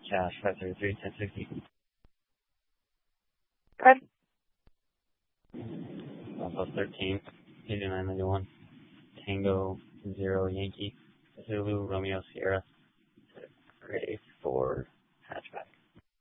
Cash 533 1060. Good. Plus 13 8991. Tango 0 Yankee Zulu Romeo Sierra Gray 4